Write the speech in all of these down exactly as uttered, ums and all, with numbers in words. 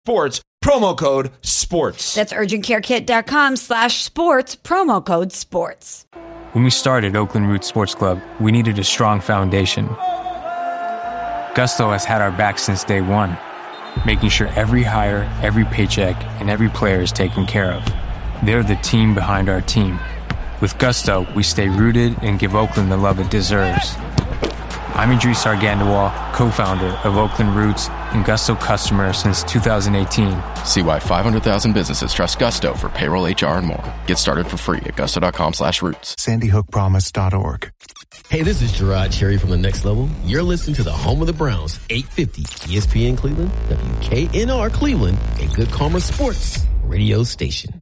Sports, promo code SPORTS. That's urgentcarekit.com slash sports, promo code SPORTS. When we started Oakland Roots Sports Club, we needed a strong foundation. Gusto has had our back since day one, making sure every hire, every paycheck, and every player is taken care of. They're the team behind our team. With Gusto, we stay rooted and give Oakland the love it deserves. I'm Idris Argandawal, co-founder of Oakland Roots and Gusto customer since two thousand eighteen. See why five hundred thousand businesses trust Gusto for payroll, H R, and more. Get started for free at gusto.com slash roots. sandy hook promise dot org. Hey, this is Gerard Cherry from The Next Level. You're listening to the home of the Browns, eight fifty E S P N Cleveland, W K N R Cleveland, a Good Karma Sports radio station.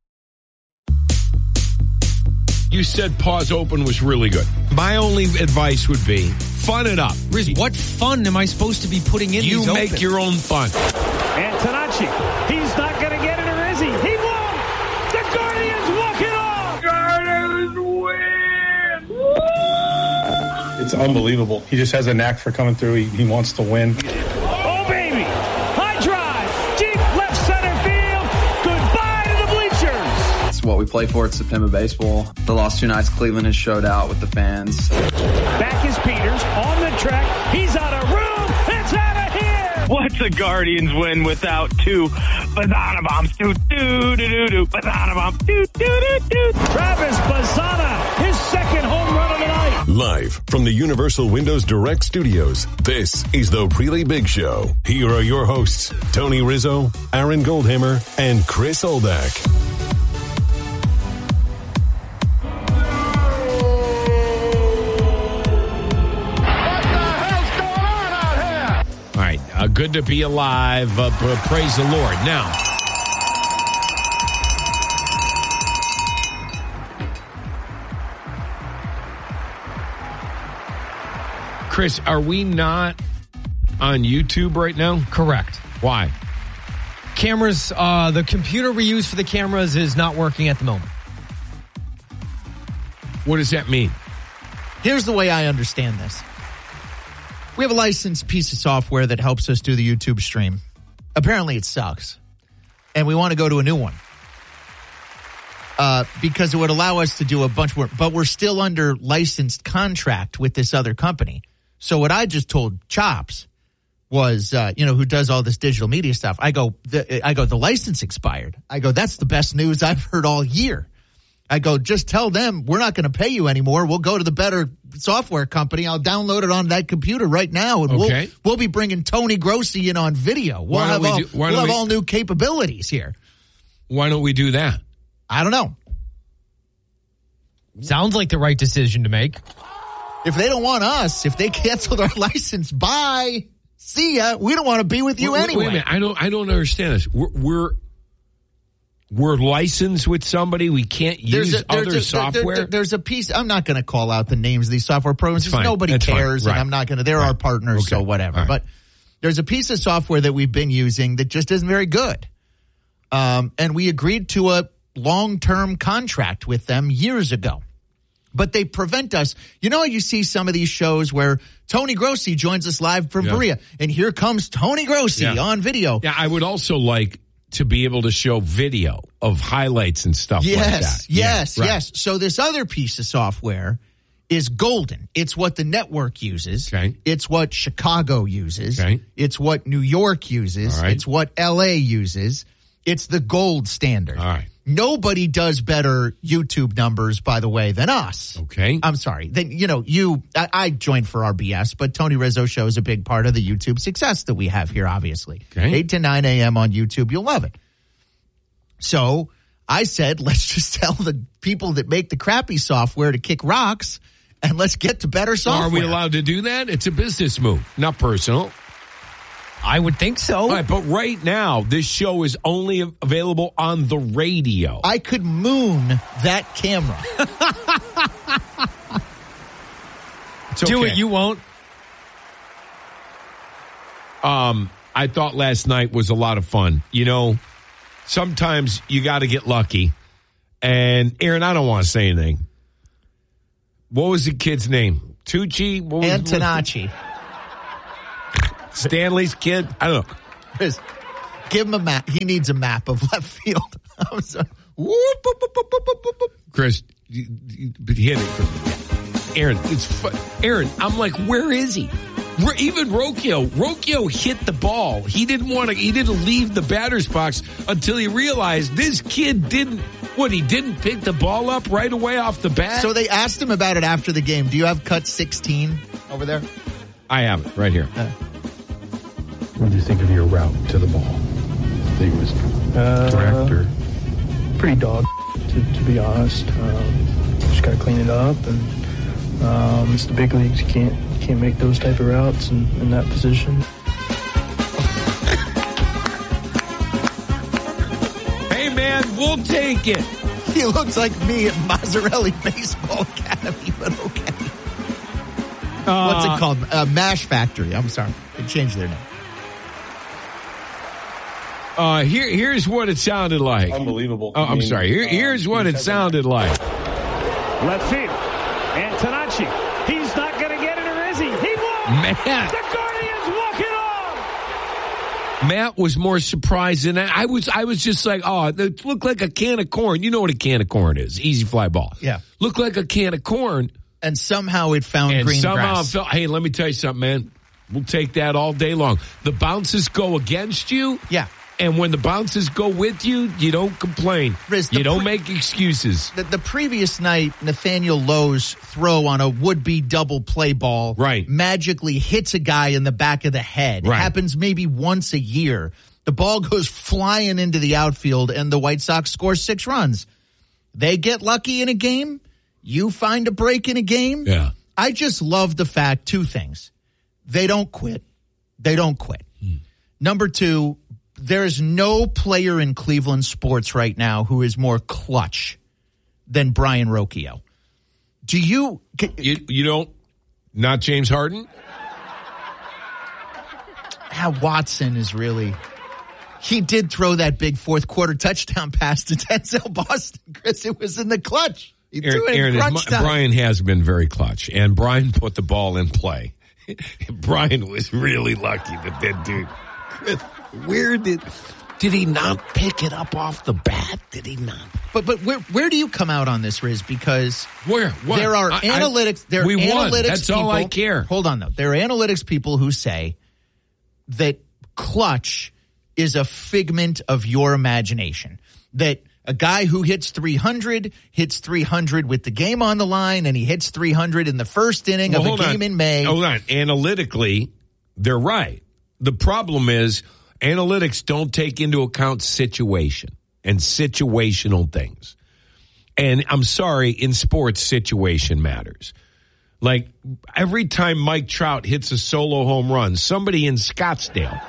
You said Pause Open was really good. My only advice would be fun it up. Riz, what fun am I supposed to be putting in You these make open? your own fun. Antonacci, he's not going to get it, or is he? He won! The Guardians walk it off! Guardians win! It's unbelievable. He just has a knack for coming through. He, he wants to win. Oh, baby! High drive! Deep left center field! Goodbye to the bleachers! It's what we play for. It's September baseball. The last two nights, Cleveland has showed out with the fans. Back is Peters on the track. He's out of room. It's out of here. What's a Guardians win without two banana bombs? Do do do do do banana bomb. Do do do do. Travis Bazzana, his second home run of the night. Live from the Universal Windows Direct Studios, this is the Really Big Show. Here are your hosts, Tony Rizzo, Aaron Goldhammer, and Chris Oldak. Uh, good to be alive. Uh, praise the Lord. Now, Chris, are we not on YouTube right now? Correct. Why? Cameras, uh, the computer we use for the cameras is not working at the moment. What does that mean? Here's the way I understand this. We have a licensed piece of software that helps us do the YouTube stream. Apparently it sucks. And we want to go to a new one. Uh, because it would allow us to do a bunch more. But we're still under licensed contract with this other company. So what I just told Chops was, uh, you know, who does all this digital media stuff. I go, the, I go, the license expired. I go, that's the best news I've heard all year. I go, just tell them we're not going to pay you anymore. We'll go to the better software company. I'll download it on that computer right now, and okay. we'll we'll be bringing Tony Grossi in on video. We'll why have we all do, why we'll have we, all new capabilities here. Why don't we do that? I don't know. Sounds like the right decision to make. If they don't want us, if they canceled our license, bye. See ya. We don't want to be with you wait, anyway. Wait a minute. I don't. I don't understand this. We're. we're We're licensed with somebody. We can't use there's a, there's other a, software. there, there, there's a piece. I'm not going to call out the names of these software programs because nobody That's cares, right. and I'm not going to. They're right. our partners, okay. so whatever. Right. But there's a piece of software that we've been using that just isn't very good. Um, and we agreed to a long-term contract with them years ago. But they prevent us. You know, you see some of these shows where Tony Grossi joins us live from yeah. Berea, and here comes Tony Grossi yeah. on video. Yeah, I would also like to be able to show video of highlights and stuff yes, like that. Yes, yeah, right. yes. So this other piece of software is golden. It's what the network uses. Okay. It's what Chicago uses. Okay. It's what New York uses. All right. It's what L A uses. It's the gold standard. All right. Nobody does better YouTube numbers, by the way, than us. Okay. I'm sorry. Then, you know, you, I, I joined for R B S, but Tony Rizzo Show is a big part of the YouTube success that we have here, obviously. Okay. eight to nine a.m. on YouTube. You'll love it. So I said, let's just tell the people that make the crappy software to kick rocks, and let's get to better software. Are we allowed to do that? It's a business move, not personal. I would think so. All right, but right now, this show is only available on the radio. I could moon that camera. It's okay. Do it, you won't. Um, I thought last night was a lot of fun. You know, sometimes you got to get lucky. And, Aaron, I don't want to say anything. What was the kid's name? Tucci? What was, Antonacci. Stanley's kid? I don't know. Give him a map. He needs a map of left field. I'm sorry. Chris, you, you, hit it. Aaron, it's fu- Aaron, I'm like, where is he? We're, even Rocchio, Rocchio hit the ball. He didn't want to, he didn't leave the batter's box until he realized this kid didn't, what, he didn't pick the ball up right away off the bat? So they asked him about it after the game. Do you have cut sixteen over there? I have it right here. Uh, what did you think of your route to the ball? I think it was uh, correct or pretty dog, to, to be honest. Um, just got to clean it up, and um, it's the big leagues. You can't you can't make those type of routes in, in that position. Hey man, we'll take it. He looks like me at Mazzarelli Baseball Academy, but okay. Uh, What's it called? Uh, Mash Factory. I'm sorry, they changed their name. Uh, here, here's what it sounded like. Unbelievable. Oh, I'm I mean, sorry. Here, uh, here's what it sounded like. Left field. Antonacci. He's not going to get it, or is he? He won. Man. The Guardians walk it off. Matt was more surprised than I. I was. I was just like, oh, it looked like a can of corn. You know what a can of corn is? Easy fly ball. Yeah. Looked like a can of corn. And somehow it found and green somehow grass. Felt, hey, let me tell you something, man. We'll take that all day long. The bounces go against you. Yeah. And when the bounces go with you, you don't complain. Riz, you don't pre- make excuses. The, the previous night, Nathaniel Lowe's throw on a would-be double play ball right. magically hits a guy in the back of the head. Right. It happens maybe once a year. The ball goes flying into the outfield, and the White Sox score six runs. They get lucky in a game. You find a break in a game. Yeah. I just love the fact, two things. They don't quit. They don't quit. Hmm. Number two, there is no player in Cleveland sports right now who is more clutch than Brian Rocchio. Do you, you... You don't? Not James Harden? Ah, Watson is really... He did throw that big fourth quarter touchdown pass to Denzel Boston, Chris. It was in the clutch. He Aaron, threw it Aaron in crunch is, time. Brian has been very clutch, and Brian put the ball in play. Brian was really lucky that that dude... Chris, where did... Did he not pick it up off the bat? Did he not? But but where where do you come out on this, Riz? Because where what? there are I, analytics. There are we analytics won. That's people, all I care. Hold on though. There are analytics people who say that clutch is a figment of your imagination. That a guy who hits three hundred hits three hundred with the game on the line, and he hits three hundred in the first inning well, of a game on. in May. Hold on. Analytically, they're right. The problem is analytics don't take into account situation and situational things. And I'm sorry, in sports, situation matters. Like, every time Mike Trout hits a solo home run, somebody in Scottsdale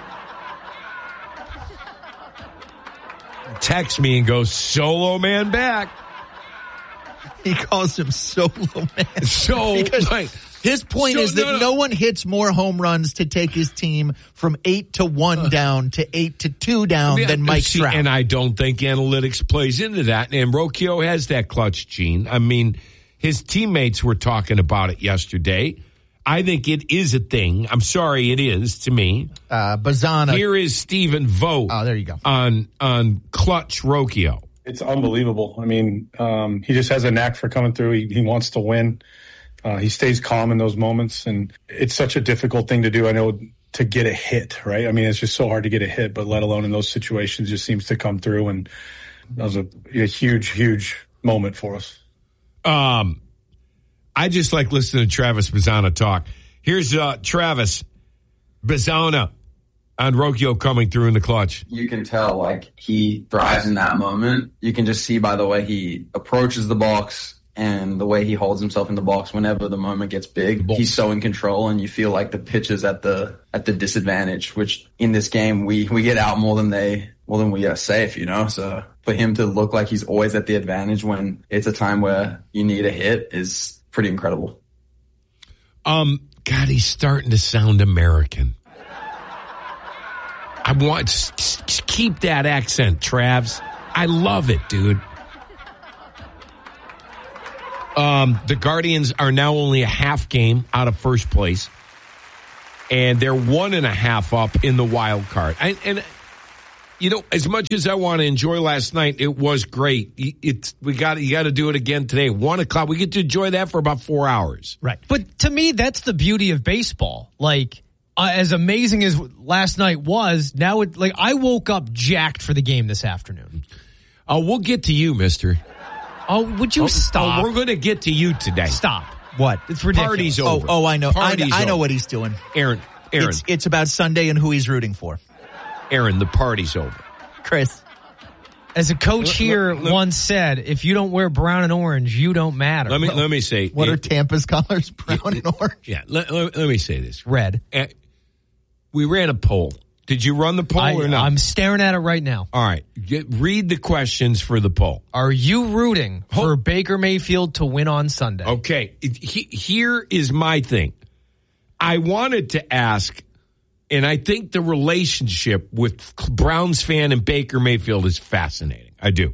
texts me and goes, solo man back. He calls him solo man. So, because like... His point so, is that no, no. no one hits more home runs to take his team from eight to one uh, down to eight to two down yeah, than Mike see, Trout. And I don't think analytics plays into that. And Rocchio has that clutch gene. I mean, his teammates were talking about it yesterday. I think it is a thing. I'm sorry, it is to me. Uh, Bazana. Here is Stephen Vogt. Oh, there you go. On on clutch Rocchio. It's unbelievable. I mean, um, he just has a knack for coming through. He, he wants to win. Uh, he stays calm in those moments, and it's such a difficult thing to do. I know to get a hit, right? I mean, it's just so hard to get a hit, but let alone in those situations, just seems to come through. And that was a, a huge, huge moment for us. Um, I just like listening to Travis Bazana talk. Here's uh, Travis Bazana on Rocchio coming through in the clutch. You can tell, like, he thrives in that moment. You can just see by the way he approaches the box and the way he holds himself in the box whenever the moment gets big. He's so in control, and you feel like the pitch is at the at the disadvantage, which in this game we, we get out more than they more than we are safe, you know? So for him to look like he's always at the advantage when it's a time where you need a hit is pretty incredible. Um, God, he's starting to sound American. I want to keep that accent, Travs. I love it, dude. Um, the Guardians are now only a half game out of first place, and they're one and a half up in the wild card. I, and you know, as much as I want to enjoy last night, it was great. It's we got you got to do it again today. One o'clock. We get to enjoy that for about four hours. Right. But to me, that's the beauty of baseball. Like, uh, as amazing as last night was, now it like I woke up jacked for the game this afternoon. Oh, uh, we'll get to you, Mister. Oh, would you oh, stop? Oh, we're going to get to you today. Stop. What? It's ridiculous. Party's over. Oh, oh I know. I, I know over. what he's doing. Aaron, Aaron. It's, it's about Sunday and who he's rooting for. Aaron, the party's over. Chris. As a coach let, here let, let, once said, if you don't wear brown and orange, you don't matter. Let me let me say. What it, are Tampa's colors? Brown it, and orange? Yeah, let, let, let me say this. Red. Uh, we ran a poll. Did you run the poll I, or not? I'm staring at it right now. All right. Get, read the questions for the poll. Are you rooting Hold. for Baker Mayfield to win on Sunday? Okay. He, here is my thing. I wanted to ask, and I think the relationship with Browns fan and Baker Mayfield is fascinating. I do.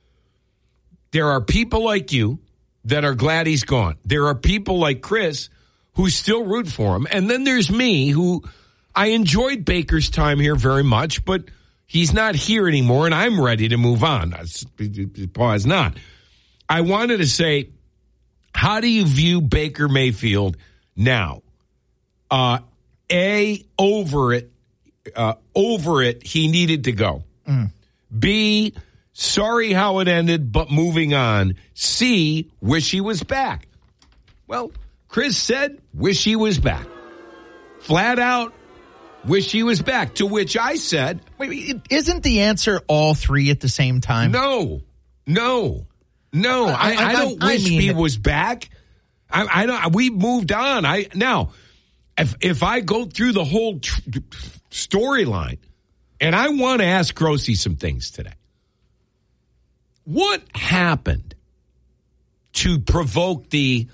There are people like you that are glad he's gone. There are people like Chris who still root for him. And then there's me who... I enjoyed Baker's time here very much, but he's not here anymore, and I'm ready to move on. Paul is not. I wanted to say, how do you view Baker Mayfield now? Uh, A, over it, uh, over it, he needed to go. Mm. B, sorry how it ended, but moving on. C, wish he was back. Well, Chris said, wish he was back. Flat out. Wish he was back, to which I said... Wait, isn't the answer all three at the same time? No, no, no. I, I, I, I don't I, wish I mean, he was back. I, I don't. We moved on. I Now, if, if I go through the whole tr- storyline, and I want to ask Grossi some things today. What happened to provoke the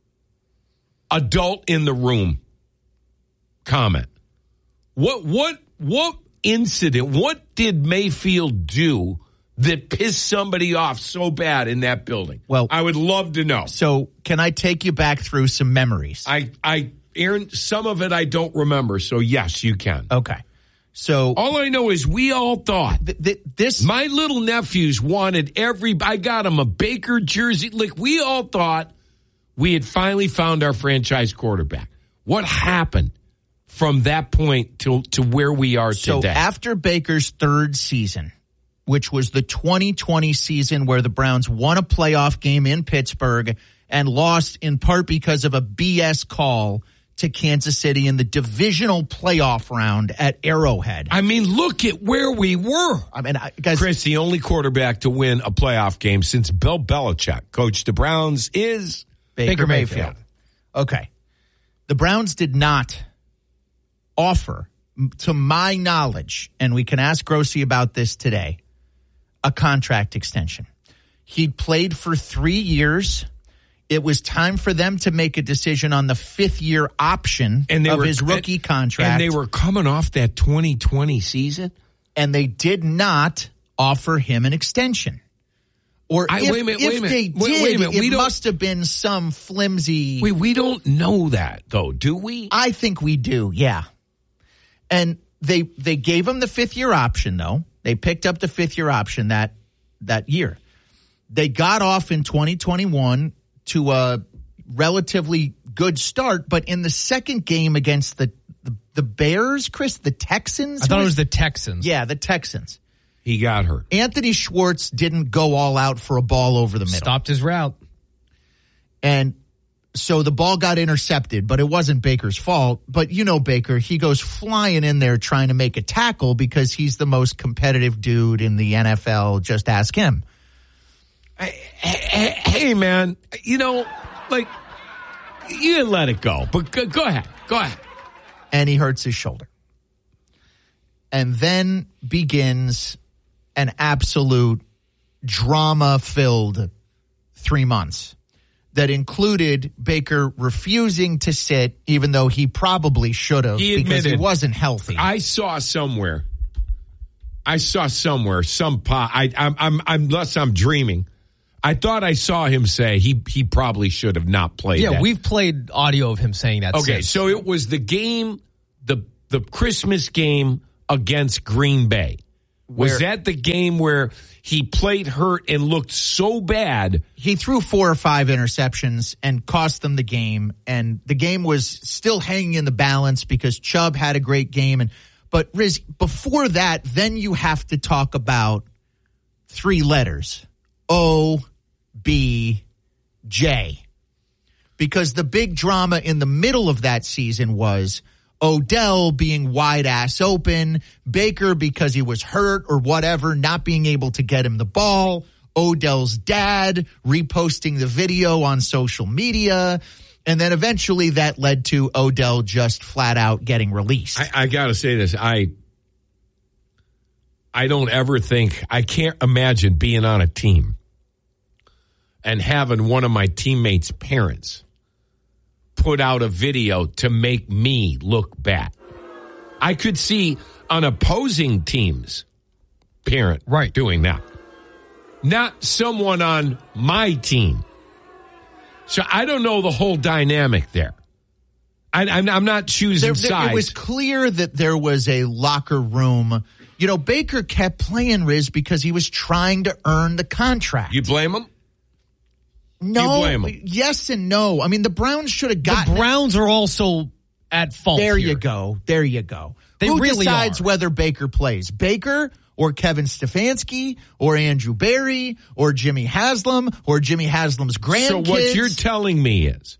adult in the room comment? What what what incident, what did Mayfield do that pissed somebody off so bad in that building? Well, I would love to know. So can I take you back through some memories? I, I Aaron, some of it I don't remember, so yes, you can. Okay. So all I know is we all thought th- th- this. My little nephews wanted every, I got them a Baker jersey. Like we all thought we had finally found our franchise quarterback. What happened from that point to, to where we are so today? So after Baker's third season, which was the twenty twenty season where the Browns won a playoff game in Pittsburgh and lost in part because of a B S call to Kansas City in the divisional playoff round at Arrowhead. I mean, look at where we were. I mean, guys, Chris, the only quarterback to win a playoff game since Bill Belichick coached the Browns is Baker, Baker Mayfield. Mayfield. Okay. The Browns did not offer, to my knowledge, and we can ask Grossi about this today, a contract extension. He'd played for three years. It was time for them to make a decision on the fifth year option and they of were, his rookie and, contract. And they were coming off that twenty twenty season. And they did not offer him an extension. Or I, if, wait a minute, if wait a minute. they did, wait, wait a minute. We it must have been some flimsy... Wait, we don't know that, though, do we? I think we do, yeah. And they they gave him the fifth year option, though. They picked up the fifth year option that that year. They got off in twenty twenty-one to a relatively good start, but in the second game against the the, the Bears, Chris, the Texans? I thought it was the Texans. Yeah, the Texans. He got hurt. Anthony Schwartz didn't go all out for a ball over the middle. Stopped his route. And so the ball got intercepted, but it wasn't Baker's fault. But you know Baker, he goes flying in there trying to make a tackle because he's the most competitive dude in the N F L. Just ask him. Hey, hey, hey man, you know, like, you let it go. But go, go ahead. Go ahead. And he hurts his shoulder. And then begins an absolute drama-filled three months. That included Baker refusing to sit, even though he probably should have, he because admitted, he wasn't healthy. I saw somewhere, I saw somewhere, some pot, I, I'm, I'm, I'm, unless I'm dreaming, I thought I saw him say he, he probably should have not played Yeah, that. we've played audio of him saying that Okay, since. so it was the game, the the Christmas game against Green Bay, Was where- that the game where he played hurt and looked so bad? He threw four or five interceptions and cost them the game, and the game was still hanging in the balance because Chubb had a great game. And but Riz, before that, then you have to talk about three letters: O, B, J, because the big drama in the middle of that season was Odell being wide ass open, Baker because he was hurt or whatever, not being able to get him the ball, Odell's dad reposting the video on social media, and then eventually that led to Odell just flat out getting released. I, I got to say this. I I don't ever think, I can't imagine being on a team and having one of my teammates' parents put out a video to make me look bad. I could see an opposing team's parent right. doing that. Not someone on my team. So I don't know the whole dynamic there. I, I'm, I'm not choosing there, there, sides. It was clear that there was a locker room. You know, Baker kept playing, Riz, because he was trying to earn the contract. You blame him? No, you blame him? Yes and no. I mean, the Browns should have gotten The Browns it. are also at fault. There here. you go. There you go. They Who really decides are. whether Baker plays? Baker or Kevin Stefanski or Andrew Berry or Jimmy Haslam or Jimmy Haslam's grandkids? So what you're telling me is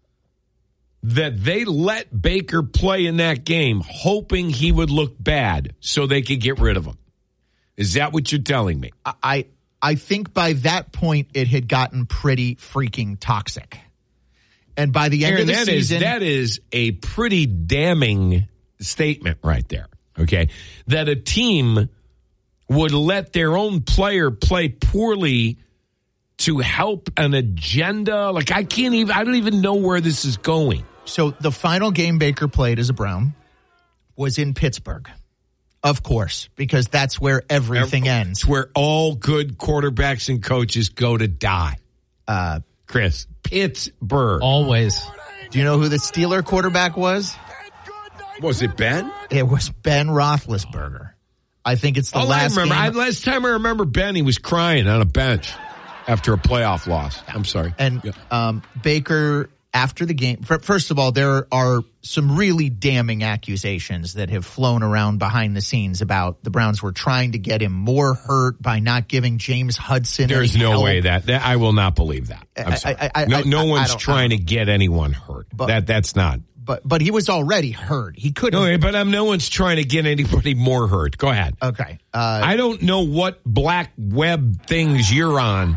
that they let Baker play in that game hoping he would look bad so they could get rid of him. Is that what you're telling me? I I think by that point it had gotten pretty freaking toxic. And by the end Aaron, of the that season... Is, that is a pretty damning statement right there, okay? That a team would let their own player play poorly to help an agenda. Like, I can't even, I don't even know where this is going. So the final game Baker played as a Brown was in Pittsburgh. Of course, because that's where everything ends. It's where all good quarterbacks and coaches go to die. Uh, Chris, Pittsburgh. Always. Do you know who the Steeler quarterback was? Was it Ben? It was Ben Roethlisberger. I think it's the All last I remember, game. I, last time I remember Ben, he was crying on a bench after a playoff loss. I'm sorry. And yeah. um, Baker, after the game, first of all, there are some really damning accusations that have flown around behind the scenes about the Browns were trying to get him more hurt by not giving James Hudson There's any no help. way that, that I will not believe that. I'm I- sorry. I- I- no, I- no I- I one's don't- trying to get anyone hurt. But- that that's not. But but he was already hurt. He couldn't. No, but um, no one's trying to get anybody more hurt. Go ahead. Okay. Uh, I don't know what black web things you're on.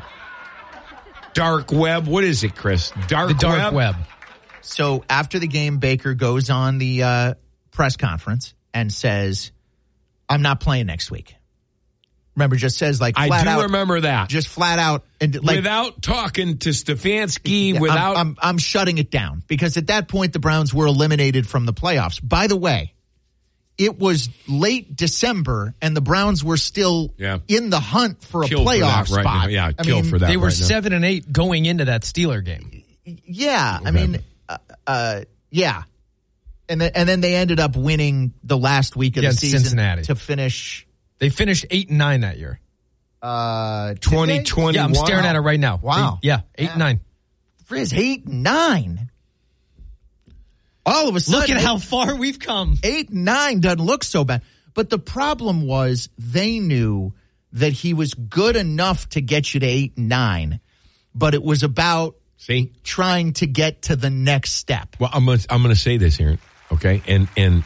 Dark web. What is it, Chris? Dark The dark web. web. So after the game, Baker goes on the uh, press conference and says, "I'm not playing next week." Remember, just says like I flat do out, remember that. just flat out, and like without talking to Stefanski, Yeah, without. I'm, I'm, I'm shutting it down because at that point the Browns were eliminated from the playoffs. By the way, it was late December and the Browns were still Yeah. in the hunt for a Kill for playoff that right spot. now. Yeah, I kill mean, for that. They were right now. seven and eight going into that Steeler game. Yeah, I mean, uh, uh, yeah, and then and then they ended up winning the last week of Against the season Cincinnati. to finish They finished eight and nine that year. uh, did twenty they? twenty. Yeah, I'm staring at it right now. Wow. They- yeah, eight and nine. Frizz, eight nine. All of a sudden, Look at how far we've come. eight nine doesn't look so bad. But the problem was they knew that he was good enough to get you to eight and nine, but it was about See, trying to get to the next step. well, I'm gonna, I'm going to say this here, okay? And and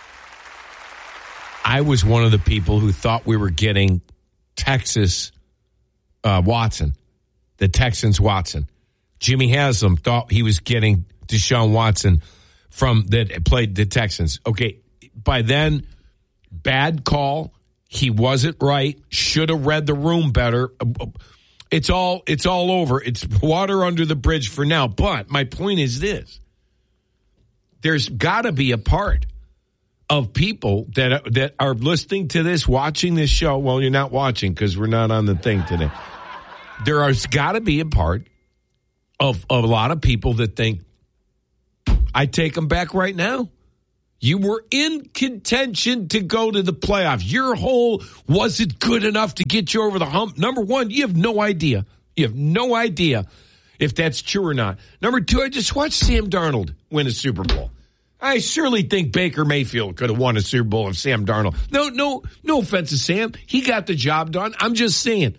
I was one of the people who thought we were getting Texas uh, Watson, the Texans Watson. Jimmy Haslam thought he was getting Deshaun Watson from that played the Texans. Okay, by then, bad call. He wasn't right. Should have read the room better. It's all it's all over. It's water under the bridge for now. But my point is this. There's got to be a part of people that that are listening to this, watching this show. Well, you're not watching because we're not on the thing today. There has got to be a part of, of a lot of people that think, I take them back right now. You were in contention to go to the playoffs. Your whole was it good enough to get you over the hump? Number one, you have no idea. You have no idea if that's true or not. Number two, I just watched Sam Darnold win a Super Bowl. I surely think Baker Mayfield could have won a Super Bowl if Sam Darnold. No, no, no offense to Sam. He got the job done. I'm just saying.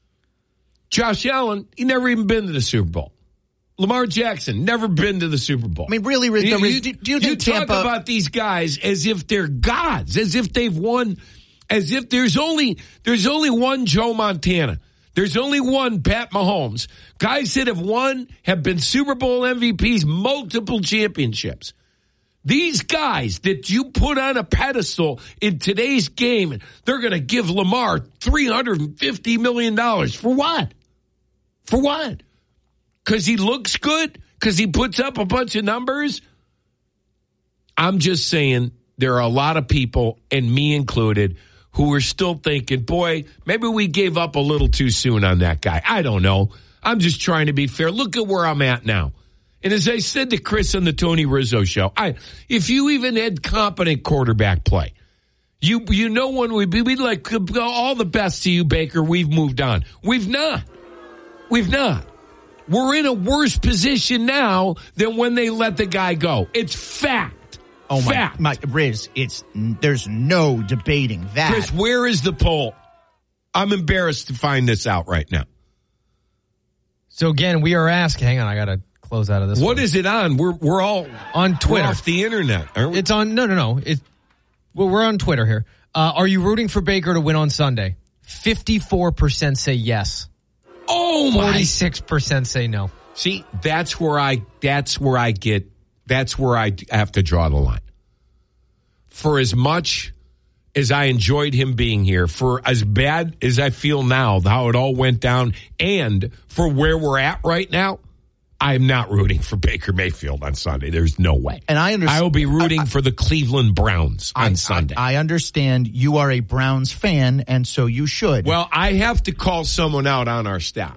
Josh Allen, he never even been to the Super Bowl. Lamar Jackson, never been to the Super Bowl. I mean, really, the, you, you, do you think you Tampa... talk about these guys as if they're gods, as if they've won, as if there's only there's only one Joe Montana. There's only one Pat Mahomes. Guys that have won, have been Super Bowl M V Ps, multiple championships. These guys that you put on a pedestal in today's game, they're going to give Lamar three hundred fifty million dollars. For what? For what? Because he looks good? Because he puts up a bunch of numbers? I'm just saying there are a lot of people, and me included, who are still thinking, boy, maybe we gave up a little too soon on that guy. I don't know. I'm just trying to be fair. Look at where I'm at now. And as I said to Chris on the Tony Rizzo show, I if you even had competent quarterback play, you you know when we'd be we'd like all the best to you, Baker. We've moved on. We've not. We've not. We're in a worse position now than when they let the guy go. It's fact. Oh my, fact. my Riz, it's there's no debating that. Chris, where is the poll? I'm embarrassed to find this out right now. So again, we are asking. Hang on, I gotta close out of this. What one. is it on? We're we're all on Twitter, we're off the internet. Aren't we? It's on. No, no, no. It. Well, we're on Twitter here. Uh, are you rooting for Baker to win on Sunday? Fifty-four percent say yes. Oh my! Forty-six percent say no. See, that's where I. That's where I get. That's where I have to draw the line. For as much as I enjoyed him being here, for as bad as I feel now, how it all went down, and for where we're at right now, I'm not rooting for Baker Mayfield on Sunday. There's no way. And I understand. I will be rooting I, I, for the Cleveland Browns on I, Sunday. I, I understand you are a Browns fan, and so you should. Well, I have to call someone out on our staff.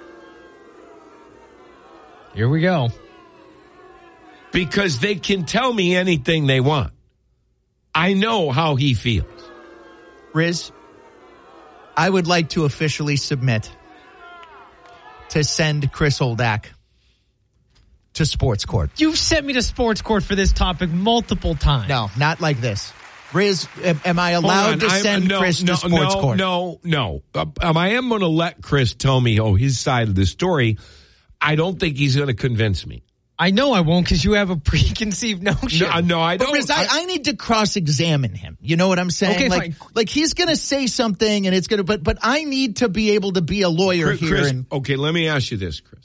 Here we go. Because they can tell me anything they want. I know how he feels. Riz, I would like to officially submit to send Chris Oldak to Sports Court. You've sent me to Sports Court for this topic multiple times. No, not like this. Riz, am, am I allowed to send I'm, no, Chris no, to Sports no, Court? No, no, no. Um, I am going to let Chris tell me, oh, his side of the story. I don't think he's going to convince me. I know I won't because you have a preconceived notion. No, no I don't. But Riz, I, I need to cross-examine him. You know what I'm saying? Okay, like, fine. like he's going to say something, and it's going to. But but I need to be able to be a lawyer Chris, here. Chris, and, okay, let me ask you this, Chris.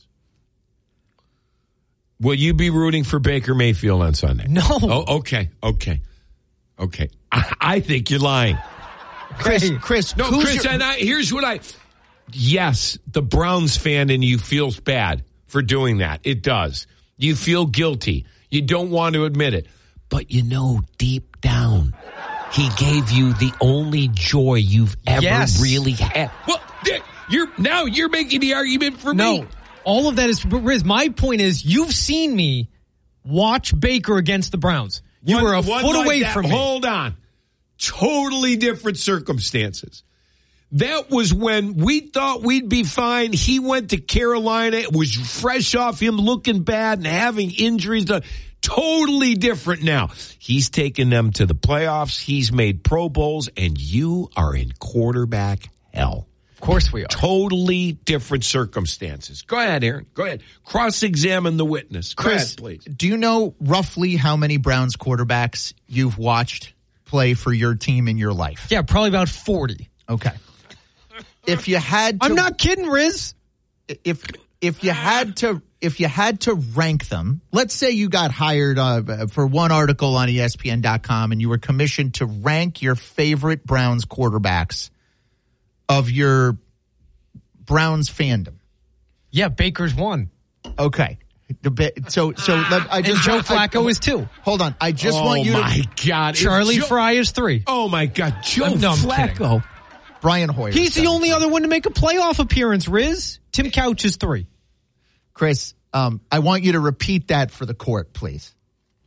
Will you be rooting for Baker Mayfield on Sunday? No. Oh, okay, okay, okay. I, I think you're lying, Chris. Chris, no, who's Chris. your, And I, here's what I. Yes, the Browns fan in you feels bad for doing that. It does. You feel guilty. You don't want to admit it. But you know deep down, he gave you the only joy you've ever yes. really had. Well, you're now you're making the argument for no, me. All of that is, but Riz, my point is, you've seen me watch Baker against the Browns. You One, were a one foot like away that. from me. Hold on. Totally different circumstances. That was when we thought we'd be fine. He went to Carolina. It was fresh off him looking bad and having injuries. Totally different now. He's taken them to the playoffs. He's made Pro Bowls, and you are in quarterback hell. Of course we are. Totally different circumstances. Go ahead, Aaron. Go ahead. Cross-examine the witness. Go Chris, ahead, please. Do you know roughly how many Browns quarterbacks you've watched play for your team in your life? Yeah, probably about forty. Okay. If you had to, I'm not kidding, Riz. If if you had to if you had to rank them, let's say you got hired uh, for one article on E S P N dot com and you were commissioned to rank your favorite Browns quarterbacks of your Browns fandom. Yeah, Baker's one. Okay. So so let, I just and Joe I, Flacco I, is two. Hold on. I just oh want you to. Oh my God. Charlie Joe, Fry is three. Oh my God. Joe no, Flacco. Brian Hoyer. He's the only other one to make a playoff appearance, Riz. Tim Couch is three. Chris, um, I want you to repeat that for the court, please.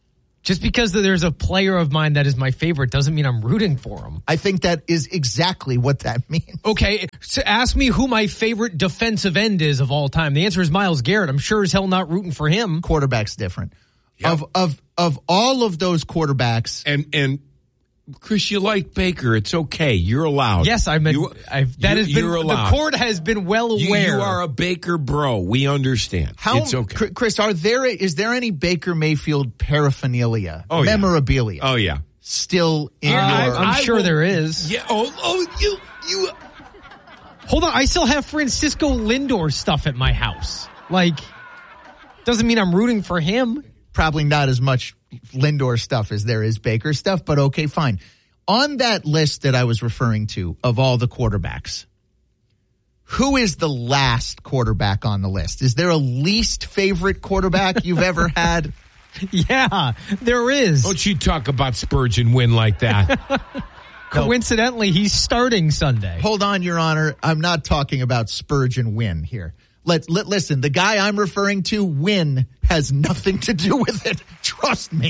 Just because there's a player of mine that is my favorite doesn't mean I'm rooting for him. I think that is exactly what that means. Okay, so ask me who my favorite defensive end is of all time. The answer is Myles Garrett. I'm sure as hell not rooting for him. Quarterback's different. Yep. Of of of all of those quarterbacks, and and Chris, you like Baker. It's okay. You're allowed. Yes, I've been. You, I've, that you, has been. You're allowed. The court has been well aware. You, you are a Baker bro. We understand. How, it's okay. Chris, are there is there any Baker Mayfield paraphernalia, oh, memorabilia? Yeah. Oh yeah, still in uh, your. I'm I sure will, there is. Yeah. Oh, oh, you, you. Hold on. I still have Francisco Lindor stuff at my house. Like, doesn't mean I'm rooting for him. Probably not as much Lindor stuff as there is Baker stuff, but okay, fine. On that list that I was referring to of all the quarterbacks, who is the last quarterback on the list? Is there a least favorite quarterback you've ever had? Yeah, there is. Don't you talk about Spurgeon win like that. Coincidentally, he's starting Sunday. Hold on, Your Honor. I'm not talking about Spurgeon win here. Let, let listen, the guy I'm referring to, win, has nothing to do with it. Trust me.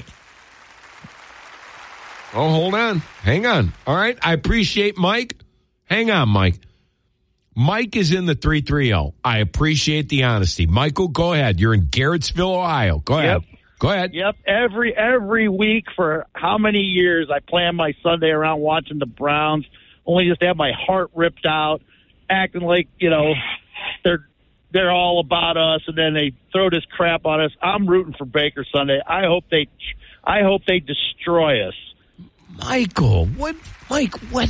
Oh, hold on. Hang on. All right. I appreciate Mike. Hang on, Mike. Mike is in the three three zero. I appreciate the honesty. Michael, go ahead. You're in Garrettsville, Ohio. Go ahead. Yep. Go ahead. Yep. Every every week for how many years I plan my Sunday around watching the Browns, only just to have my heart ripped out, acting like, you know, they're they're all about us, and then they throw this crap on us. I'm rooting for Baker Sunday. I hope they I hope they destroy us. Michael, what, Mike, what?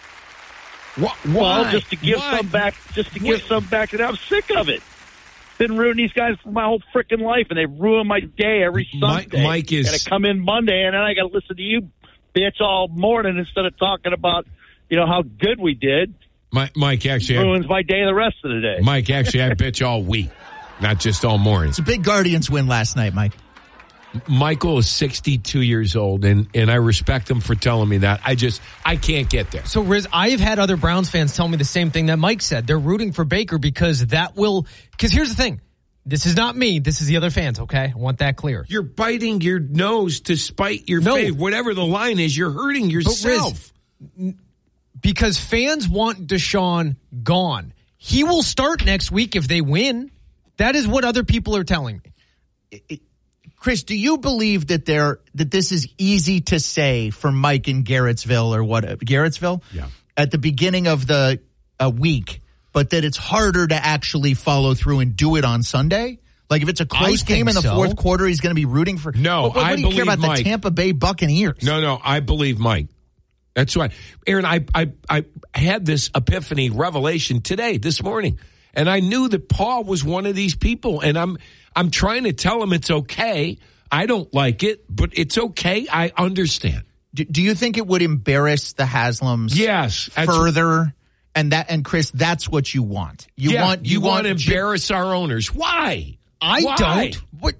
What? Why? Well, just to give Why? some back, just to give some back to them. I'm sick of it. Been ruining these guys for my whole freaking life, and they ruin my day every Sunday. Mike, Mike is. Got to come in Monday, and then I got to listen to you, bitch, all morning instead of talking about, you know, how good we did. Mike, Mike actually it ruins I, my day the rest of the day. Mike, actually, I bitch all week, not just all morning. It's a big Guardians win last night, Mike. Michael is sixty-two years old, and, and I respect him for telling me that. I just, I can't get there. So, Riz, I've had other Browns fans tell me the same thing that Mike said. They're rooting for Baker because that will, because here's the thing. This is not me. This is the other fans, okay? I want that clear. You're biting your nose to spite your no. face. Whatever the line is, you're hurting yourself. Riz, because fans want Deshaun gone. He will start next week if they win. That is what other people are telling me. It, it, Chris, do you believe that there that this is easy to say for Mike in Garrettsville or what? Garrettsville? Yeah. At the beginning of the uh, week, but that it's harder to actually follow through and do it on Sunday? Like if it's a close game in the so. fourth quarter, he's going to be rooting for. No, what, what I do you believe care about Mike. the Tampa Bay Buccaneers? No, no, I believe Mike. That's why, Aaron. I I I had this epiphany revelation today, this morning, and I knew that Paul was one of these people, and I'm. I'm trying to tell him it's okay. I don't like it, but it's okay. I understand. Do, do you think it would embarrass the Haslams? Yes, further. And that, and Chris, that's what you want. You yeah, want, you, you want to Jim- embarrass our owners. Why? I why? don't. What?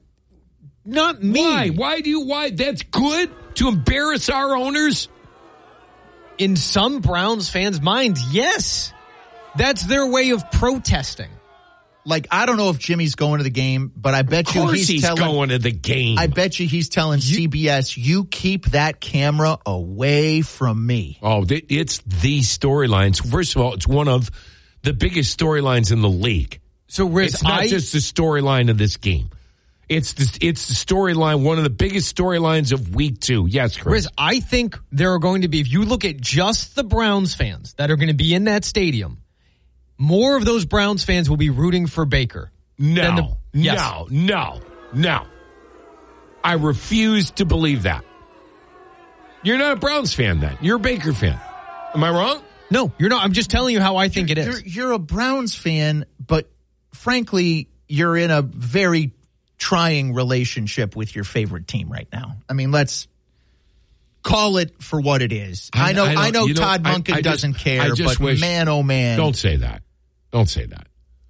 Not me. Why? Why do you? Why? That's good to embarrass our owners. In some Browns fans' minds, yes, that's their way of protesting. Like, I don't know if Jimmy's going to the game, but I bet you he's, he's telling, going to the game. I bet you he's telling you, C B S, you keep that camera away from me. Oh, it's the storylines. First of all, it's one of the biggest storylines in the league. So, Riz, it's not I, just the storyline of this game. It's the, it's the storyline, one of the biggest storylines of week two. Yes, Chris. Riz, I think there are going to be, if you look at just the Browns fans that are going to be in that stadium, more of those Browns fans will be rooting for Baker. No, the, yes. no, no, no. I refuse to believe that. You're not a Browns fan then. You're a Baker fan. Am I wrong? No, you're not. I'm just telling you how I think you're, it is. You're, you're a Browns fan, but frankly, you're in a very trying relationship with your favorite team right now. I mean, let's call it for what it is. I, I know, I, I know, Todd know, Monken I, I doesn't just, care, but wish, man, oh man, don't say that. Don't say that.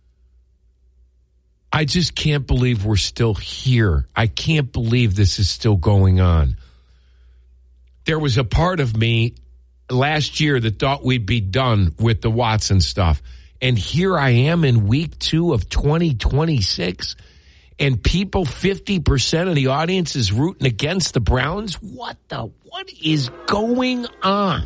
I just can't believe we're still here. I can't believe this is still going on. There was a part of me last year that thought we'd be done with the Watson stuff. And here I am in week two of twenty twenty-six. and people, fifty percent of the audience is rooting against the Browns? What the, what is going on?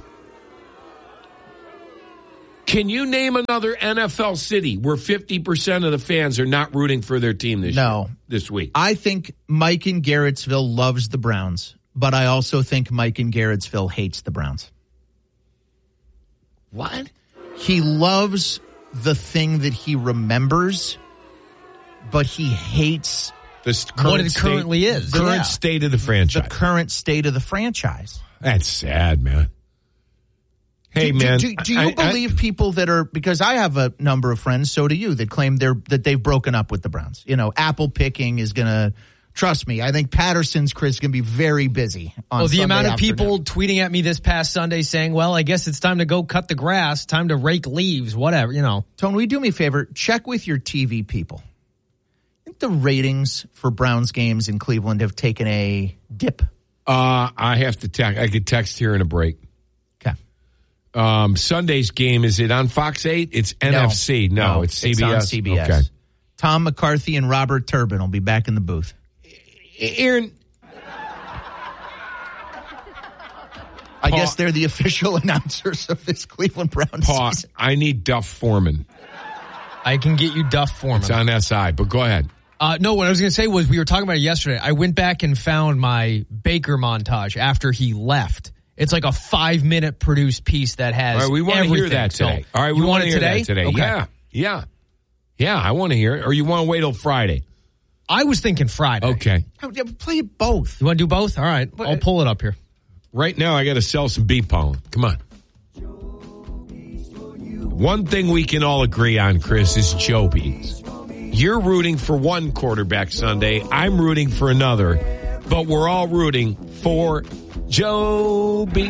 Can you name another N F L city where fifty percent of the fans are not rooting for their team this no. year, this week? I think Mike in Garrettsville loves the Browns, but I also think Mike in Garrettsville hates the Browns. What? He loves the thing that he remembers, but he hates this what it currently state, is. Current Yeah. state of the franchise. The current state of the franchise. That's sad, man. Hey, do, man. Do, do, do you I, believe I, people that are, because I have a number of friends, so do you, that claim they're that they've broken up with the Browns. You know, apple picking is going to, trust me, I think Patterson's Chris going to be very busy on Oh, the Sunday amount of afternoon. people tweeting at me this past Sunday saying, well, I guess it's time to go cut the grass, time to rake leaves, whatever, you know. Tone, will you do me a favor? Check with your T V people. I think the ratings for Browns games in Cleveland have taken a dip. Uh, I have to text. I could text here in a break. Okay. Um, Sunday's game, is it on Fox eight? It's N F C. No, no it's C B S. It's on C B S. Okay. Tom McCarthy and Robert Turbin will be back in the booth. Aaron, I Paul, guess they're the official announcers of this Cleveland Browns Paul, season. I need Duff Foreman. I can get you Duff Foreman. It's on S I, but go ahead. Uh, no, what I was going to say was we were talking about it yesterday. I went back and found my Baker montage after he left. It's like a five-minute produced piece that has All right, we want to hear that So, today. All right, we you want want to it hear today? that today. Okay. Yeah, yeah. Yeah, I want to hear it. Or you want to wait till Friday? I was thinking Friday. Okay. Play both. You want to do both? All right. I'll pull it up here. Right now, I got to sell some bee pollen. Come on. One thing we can all agree on, Chris, is Joe Bees. You're rooting for one quarterback Sunday. I'm rooting for another. But we're all rooting for Joe Bees.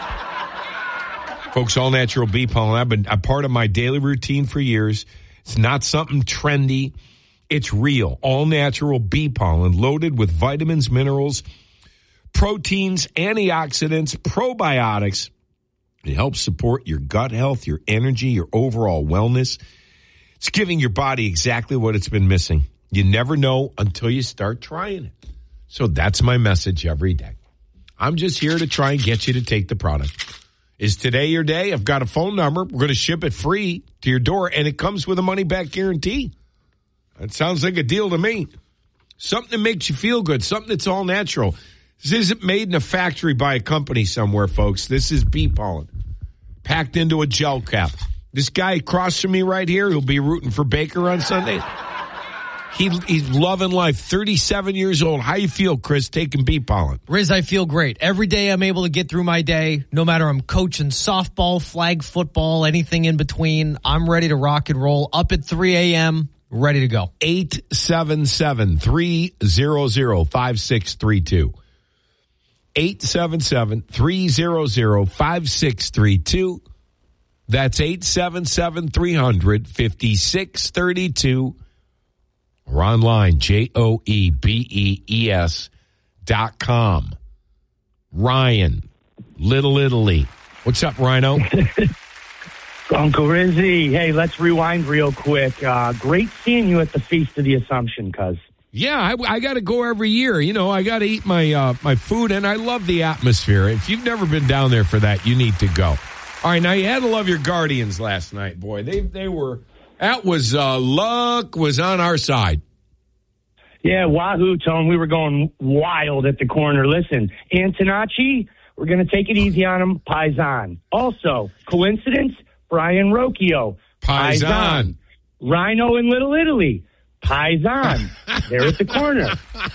Folks, all natural bee pollen. I've been a part of my daily routine for years. It's not something trendy. It's real. All natural bee pollen loaded with vitamins, minerals, proteins, antioxidants, probiotics. It helps support your gut health, your energy, your overall wellness. It's giving your body exactly what it's been missing. You never know until you start trying it. So that's my message every day. I'm just here to try and get you to take the product. Is today your day? I've got a phone number. We're going to ship it free to your door, and it comes with a money-back guarantee. That sounds like a deal to me. Something that makes you feel good, something that's all natural. This isn't made in a factory by a company somewhere, folks. This is bee pollen packed into a gel cap. This guy across from me right here, who'll be rooting for Baker on Sunday, he, he's loving life, thirty-seven years old. How you feel, Chris, taking bee pollen? Riz, I feel great. Every day I'm able to get through my day, no matter I'm coaching softball, flag football, anything in between. I'm ready to rock and roll. Up at three a.m., ready to go. eight seven seven, three hundred, five six three two. eight seven seven, three hundred, five six three two. That's eight seven seven, three hundred, five six three two. Or online, J O E B E E S dot com. Ryan, Little Italy. What's up, Rhino? Uncle Rizzy, hey, let's rewind real quick. Uh, great seeing you at the Feast of the Assumption, cuz. Yeah, I, I got to go every year. You know, I got to eat my uh, my food, and I love the atmosphere. If you've never been down there for that, you need to go. All right, now you had to love your Guardians last night, boy. They they were that was uh, luck was on our side. Yeah, wahoo, Tone. We were going wild at the corner. Listen, Antonacci, we're going to take it easy on him. Paisan. Also, coincidence? Brian Rocchio. Paisan. Rhino in Little Italy. Paisan. They're at the corner.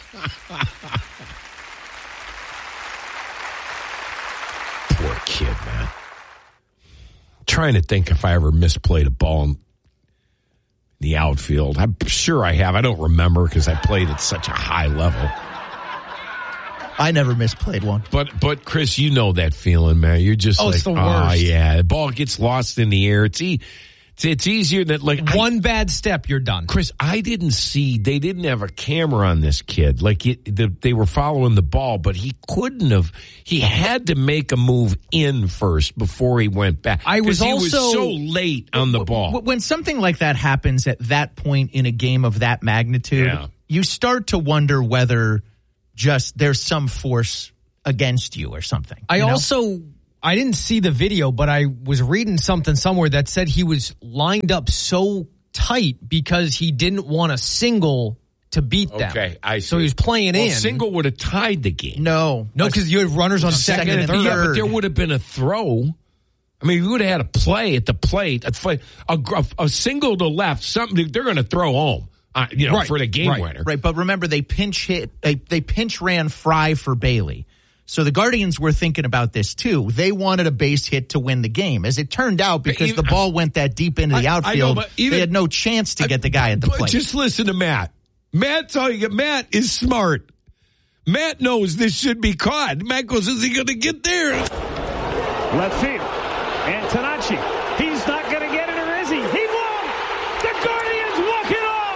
Poor kid, man. Trying to think if I ever misplayed a ball in the outfield. I'm sure I have. I don't remember because I played at such a high level. I never misplayed one. But, but Chris, you know that feeling, man. You're just Oh, like, it's the oh, worst. yeah. The ball gets lost in the air. It's, e- it's, it's easier than, like, One I, bad step, you're done. Chris, I didn't see, they didn't have a camera on this kid. Like, it, the, they were following the ball, but he couldn't have, he had to make a move in first before he went back. I was 'Cause he also was so late on the ball. When something like that happens at that point in a game of that magnitude, Yeah. you start to wonder whether just there's some force against you or something. I you know? also, I didn't see the video, but I was reading something somewhere that said he was lined up so tight because he didn't want a single to beat them. Okay, I see. So he was playing well, in. Single would have tied the game. No. No, because you had runners on second, second and third. Yeah, but there would have been a throw. I mean, you would have had a play at the plate, a, play, a, a single to left, something they're going to throw home, uh, you know, right, for the game right, winner. Right, but remember, they pinch hit, they, they pinch ran Fry for Bailey. So the Guardians were thinking about this too. They wanted a base hit to win the game. As it turned out, because even, the ball went that deep into the I, outfield, I know, even, they had no chance to get the guy at the plate. Just listen to Matt. Matt's all you get. Matt is smart. Matt knows this should be caught. Matt goes, is he going to get there? Left field. Antonacci. He's not going to get it, or is he? He won. The Guardians walk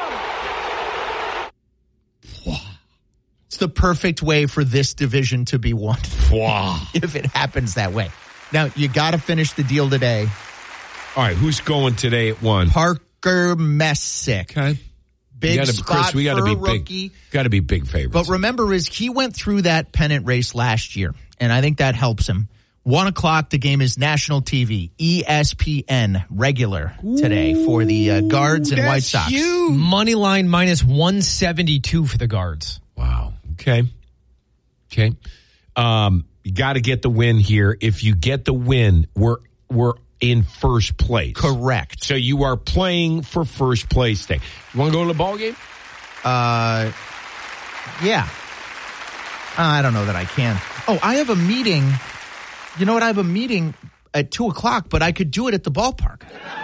it off. It's the perfect way for this division to be won. Wow. If it happens that way. Now, you got to finish the deal today. All right, who's going today at one? Parker Messick. Okay. Big gotta, spot Chris, we gotta for be a rookie. Big, got to be big favorites. But remember, is he went through that pennant race last year, and I think that helps him. One o'clock, the game is national T V, E S P N regular today for the uh, Guards and That's White Sox. Huge. Money line minus one seventy-two for the Guards. Wow. Okay. Okay. Um, you got to get the win here. If you get the win, we're we're in first place. Correct. So you are playing for first place thing. You want to go to the ball game? Uh, yeah. I don't know that I can. Oh, I have a meeting. You know what? I have a meeting at two o'clock, but I could do it at the ballpark.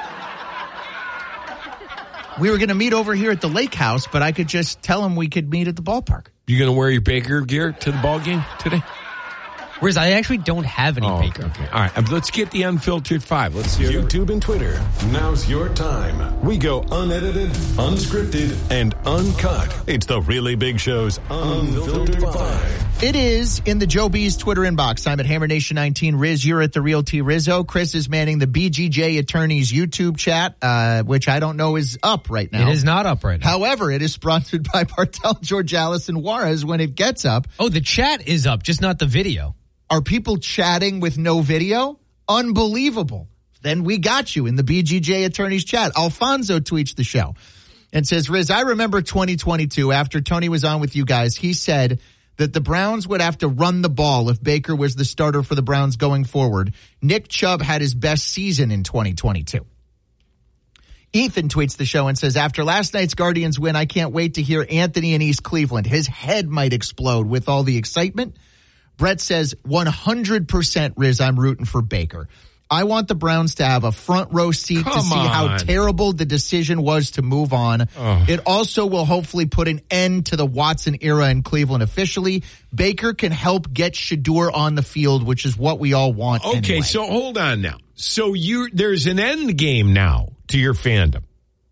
We were going to meet over here at the lake house, but I could just tell him we could meet at the ballpark. You going to wear your Baker gear to the ball game today? Whereas I actually don't have any oh, Baker. Okay. All right. Um, let's get the unfiltered five. Let's see. YouTube and Twitter. Now's your time. We go unedited, unscripted, and uncut. It's the Really Big Show's Unfiltered Five. It is in the Joe B's Twitter inbox. I'm at Hammer Nation nineteen. Riz, you're at the Real T Rizzo. Chris is manning the B G J Attorneys YouTube chat, uh, which I don't know is up right now. It is not up right now. However, it is sponsored by Bartel, Georgalis, and Juarez when it gets up. Oh, the chat is up, just not the video. Are people chatting with no video? Unbelievable. Then we got you in the B G J Attorneys chat. Alfonso tweets the show and says, Riz, I remember twenty twenty-two after Tony was on with you guys. He said that the Browns would have to run the ball if Baker was the starter for the Browns going forward. Nick Chubb had his best season in twenty twenty-two. Ethan tweets the show and says, after last night's Guardians win, I can't wait to hear Anthony in East Cleveland. His head might explode with all the excitement. Brett says, one hundred percent, Riz, I'm rooting for Baker. I want the Browns to have a front row seat Come to see on. how terrible the decision was to move on. Oh. It also will hopefully put an end to the Watson era in Cleveland officially. Baker can help get Shedeur on the field, which is what we all want Okay, anyway. so hold on now. So you there's an end game now to your fandom.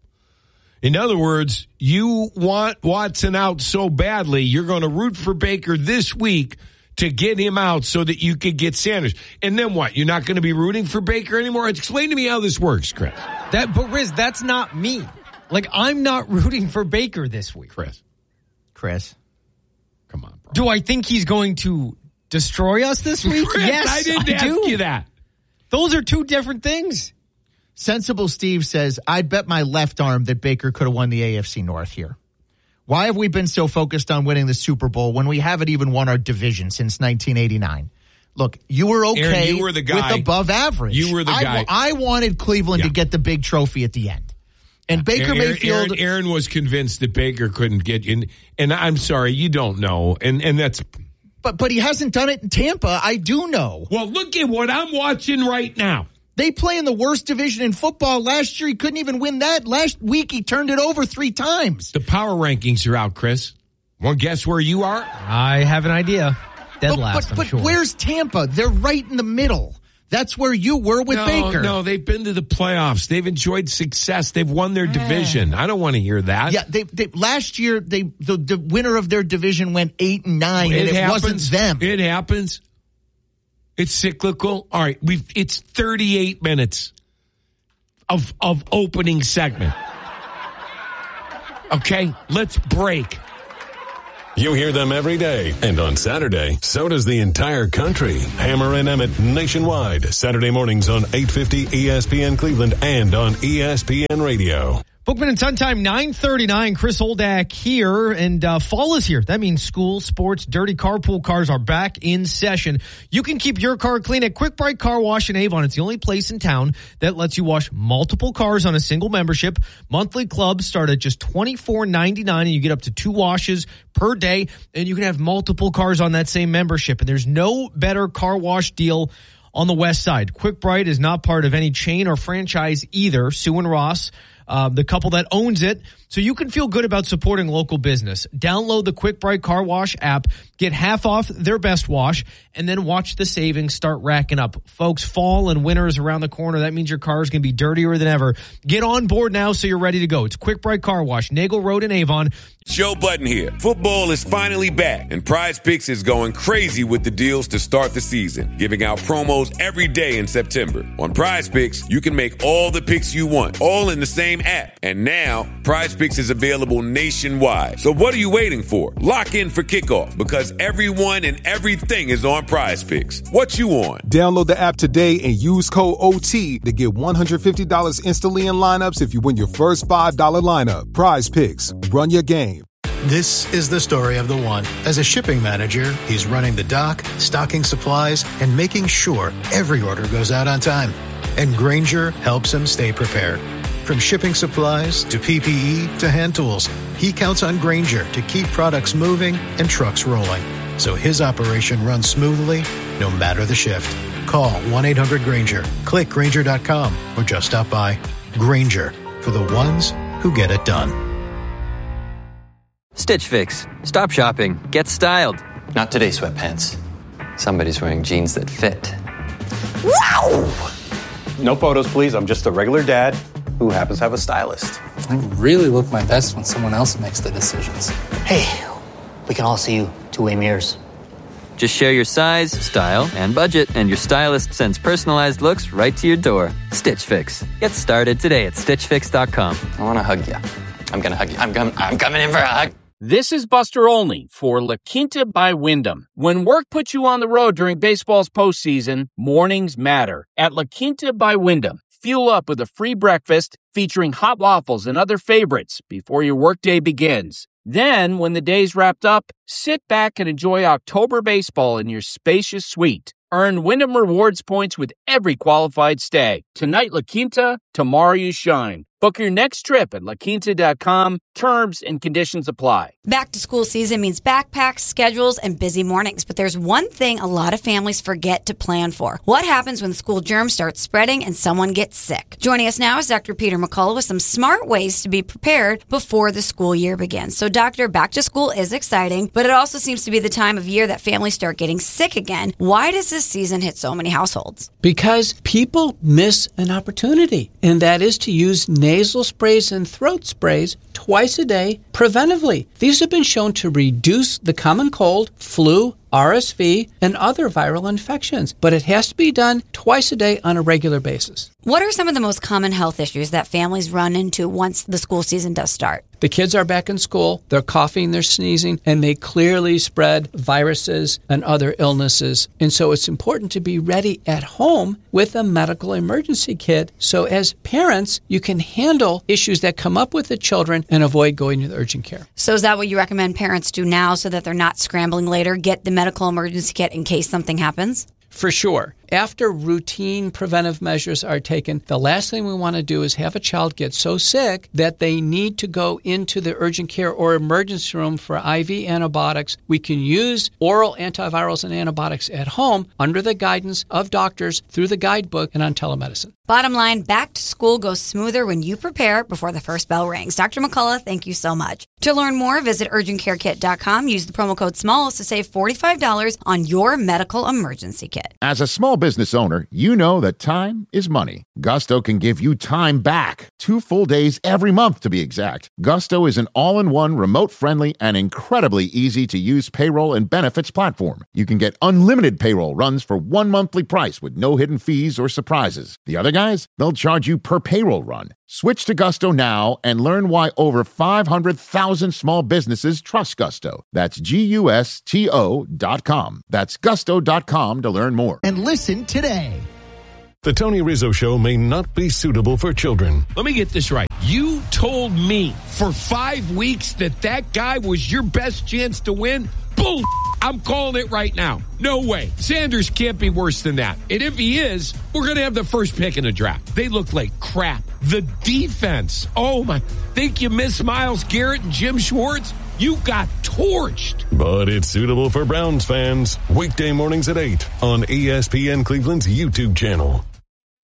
In other words, you want Watson out so badly, you're going to root for Baker this week to get him out so that you could get Sanders. And then what? You're not going to be rooting for Baker anymore? Explain to me how this works, Chris. That, but Riz, that's not me. Like, I'm not rooting for Baker this week. Chris. Chris. Come on, bro. Do I think he's going to destroy us this week? Chris, yes, I didn't I ask do. you that. Those are two different things. Sensible Steve says, I'd bet my left arm that Baker could have won the A F C North here. Why have we been so focused on winning the Super Bowl when we haven't even won our division since nineteen eighty-nine? Look, you were okay Aaron, you were the guy. with above average. You were the I, guy. I wanted Cleveland Yeah. to get the big trophy at the end. And Baker Aaron, Mayfield... Aaron, Aaron was convinced that Baker couldn't get in. And I'm sorry, you don't know. And and that's... But, but he hasn't done it in Tampa. I do know. Well, look at what I'm watching right now. They play in the worst division in football. Last year, he couldn't even win that. Last week, he turned it over three times. The power rankings are out, Chris. Want to guess where you are? I have an idea. Dead but, last, but, I'm but sure. where's Tampa? They're right in the middle. That's where you were with no, Baker. No, they've been to the playoffs. They've enjoyed success. They've won their division. I don't want to hear that. Yeah, they, they last year they the, the winner of their division went eight and nine, it and it happens. wasn't them. It happens. It's cyclical. All right, we've it's thirty-eight minutes of of opening segment. Okay, let's break. You hear them every day. And on Saturday, so does the entire country. Hammer and Emmett nationwide. Saturday mornings on eight fifty E S P N Cleveland and on E S P N Radio. Bookman and Sun Time, nine thirty-nine. Chris Oldak here, and uh, fall is here. That means school, sports, dirty carpool cars are back in session. You can keep your car clean at Quick Bright Car Wash in Avon. It's the only place in town that lets you wash multiple cars on a single membership. Monthly clubs start at just twenty-four ninety-nine, and you get up to two washes per day, and you can have multiple cars on that same membership. And there's no better car wash deal on the west side. Quick Bright is not part of any chain or franchise either. Sue and Ross, Uh, the couple that owns it, so you can feel good about supporting local business. Download the Quick Bright Car Wash app, get half off their best wash, and then watch the savings start racking up. Folks, fall and winter is around the corner. That means your car is going to be dirtier than ever. Get on board now so you're ready to go. It's Quick Bright Car Wash, Nagel Road in Avon. Joe Budden here. Football is finally back, and Prize Picks is going crazy with the deals to start the season, giving out promos every day in September. On Prize Picks, you can make all the picks you want, all in the same app. And now, Prize Picks is available nationwide. So what are you waiting for? Lock in for kickoff, because everyone and everything is on Prize Picks. What you on? Download the app today and use code O T to get one hundred fifty dollars instantly in lineups if you win your first five dollars lineup. Prize Picks. Run your game. This is the story of the one. As a shipping manager, he's running the dock, stocking supplies, and making sure every order goes out on time. And Grainger helps him stay prepared. From shipping supplies to P P E to hand tools, he counts on Grainger to keep products moving and trucks rolling, so his operation runs smoothly no matter the shift. Call one eight hundred Grainger, click Grainger dot com, or just stop by. Grainger, for the ones who get it done. Stitch Fix. Stop shopping. Get styled. Not today, sweatpants. Somebody's wearing jeans that fit. Wow! No photos, please. I'm just a regular dad who happens to have a stylist. I really look my best when someone else makes the decisions. Hey, we can all see you two-way mirrors. Just share your size, style, and budget, and your stylist sends personalized looks right to your door. Stitch Fix. Get started today at stitch fix dot com. I want to hug you. I'm going to hug you. I'm, com- I'm coming in for a hug. This is Buster Olney for La Quinta by Wyndham. When work puts you on the road during baseball's postseason, mornings matter. At La Quinta by Wyndham, fuel up with a free breakfast featuring hot waffles and other favorites before your workday begins. Then, when the day's wrapped up, sit back and enjoy October baseball in your spacious suite. Earn Wyndham Rewards points with every qualified stay. Tonight, La Quinta, tomorrow you shine. Book your next trip at la quinta dot com. Terms and conditions apply. Back to school season means backpacks, schedules, and busy mornings. But there's one thing a lot of families forget to plan for. What happens when school germs start spreading and someone gets sick? Joining us now is Doctor Peter McCullough with some smart ways to be prepared before the school year begins. So, Doctor, back to school is exciting, but it also seems to be the time of year that families start getting sick again. Why does this season hit so many households? Because people miss an opportunity, and that is to use nasal sprays and throat sprays twice a day preventively. These have been shown to reduce the common cold, flu, R S V, and other viral infections, but it has to be done twice a day on a regular basis. What are some of the most common health issues that families run into once the school season does start? The kids are back in school, they're coughing, they're sneezing, and they clearly spread viruses and other illnesses. And so it's important to be ready at home with a medical emergency kit. So as parents, you can handle issues that come up with the children and avoid going to the urgent care. So is that what you recommend parents do now so that they're not scrambling later? Get the medical emergency kit in case something happens? For sure. After routine preventive measures are taken, the last thing we want to do is have a child get so sick that they need to go into the urgent care or emergency room for I V antibiotics. We can use oral antivirals and antibiotics at home under the guidance of doctors through the guidebook and on telemedicine. Bottom line, back to school goes smoother when you prepare before the first bell rings. Doctor McCullough, thank you so much. To learn more, visit urgent care kit dot com. Use the promo code SMALLS to save forty-five dollars on your medical emergency kit. As a small business owner, you know that time is money. Gusto can give you time back. Two full days every month, to be exact. Gusto is an all-in-one, remote-friendly, and incredibly easy-to-use payroll and benefits platform. You can get unlimited payroll runs for one monthly price with no hidden fees or surprises. The other guys, they'll charge you per payroll run. Switch to Gusto now and learn why over five hundred thousand small businesses trust Gusto. That's G U S T O dot com. That's gusto dot com to learn more. And listen today. The Tony Rizzo Show may not be suitable for children. Let me get this right. You told me for five weeks that that guy was your best chance to win? Bull. I'm calling it right now. No way. Sanders can't be worse than that. And if he is, we're going to have the first pick in the draft. They look like crap. The defense. Oh, my. Think you miss Myles Garrett and Jim Schwartz? You got torched. But it's suitable for Browns fans. Weekday mornings at eight on E S P N Cleveland's YouTube channel.